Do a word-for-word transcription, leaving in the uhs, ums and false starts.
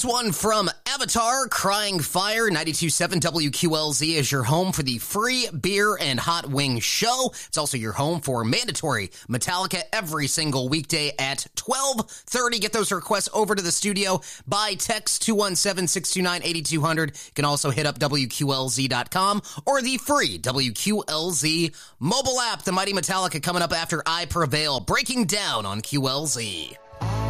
one from Avatar, Crying Fire. ninety-two point seven W Q L Z is your home for the free beer and hot wing show. It's also your home for mandatory Metallica every single weekday at twelve thirty. Get those requests over to the studio by text two one seven, six two nine, eight two zero zero. You can also hit up W Q L Z dot com or the free W Q L Z mobile app. The mighty Metallica coming up after I Prevail, breaking down on Q L Z.